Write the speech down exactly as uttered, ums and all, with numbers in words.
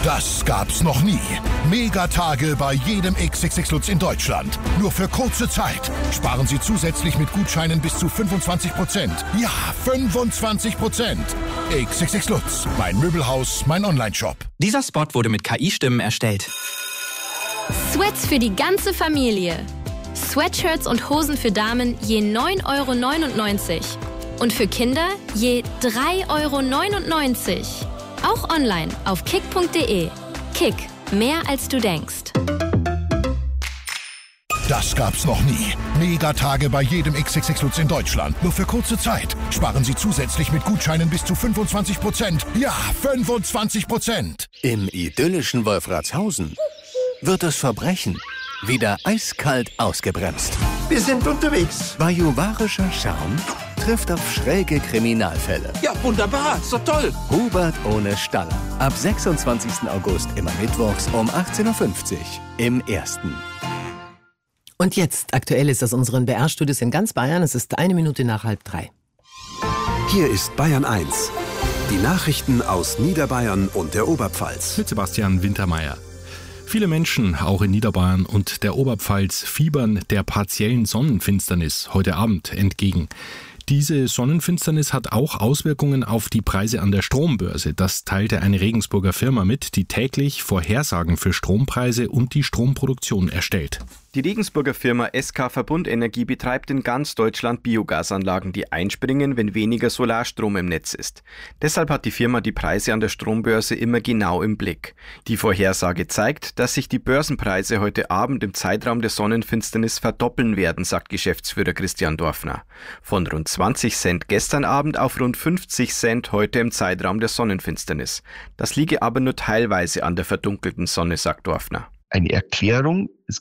Das gab's noch nie. Megatage bei jedem X X X Lutz in Deutschland. Nur für kurze Zeit. Sparen Sie zusätzlich mit Gutscheinen bis zu fünfundzwanzig Prozent. Ja, fünfundzwanzig Prozent. X X X Lutz. Mein Möbelhaus, mein Onlineshop. Dieser Spot wurde mit K I-Stimmen erstellt. Sweats für die ganze Familie. Sweatshirts und Hosen für Damen je neun Euro neunundneunzig. Und für Kinder je drei Euro neunundneunzig. Auch online auf kick punkt de. Kick, mehr als du denkst. Das gab's noch nie. Megatage bei jedem X X X Lutz in Deutschland. Nur für kurze Zeit. Sparen Sie zusätzlich mit Gutscheinen bis zu fünfundzwanzig Prozent. Ja, fünfundzwanzig Prozent. Im idyllischen Wolfratshausen wird das Verbrechen wieder eiskalt ausgebremst. Wir sind unterwegs. Bajuwarischer Charme trifft auf schräge Kriminalfälle. Ja, wunderbar. So toll. Hubert ohne Staller. Ab sechsundzwanzigsten August immer mittwochs um achtzehn Uhr fünfzig im Ersten. Und jetzt, aktuell ist aus unseren B R-Studios in ganz Bayern. Es ist eine Minute nach halb drei. Hier ist Bayern eins. Die Nachrichten aus Niederbayern und der Oberpfalz. Mit Sebastian Wintermeyer. Viele Menschen, auch in Niederbayern und der Oberpfalz, fiebern der partiellen Sonnenfinsternis heute Abend entgegen. Diese Sonnenfinsternis hat auch Auswirkungen auf die Preise an der Strombörse. Das teilte eine Regensburger Firma mit, die täglich Vorhersagen für Strompreise und die Stromproduktion erstellt. Die Regensburger Firma S K Verbundenergie betreibt in ganz Deutschland Biogasanlagen, die einspringen, wenn weniger Solarstrom im Netz ist. Deshalb hat die Firma die Preise an der Strombörse immer genau im Blick. Die Vorhersage zeigt, dass sich die Börsenpreise heute Abend im Zeitraum der Sonnenfinsternis verdoppeln werden, sagt Geschäftsführer Christian Dorfner. Von rund zwanzig Cent gestern Abend auf rund fünfzig Cent heute im Zeitraum der Sonnenfinsternis. Das liege aber nur teilweise an der verdunkelten Sonne, sagt Dorfner. Eine Erklärung ist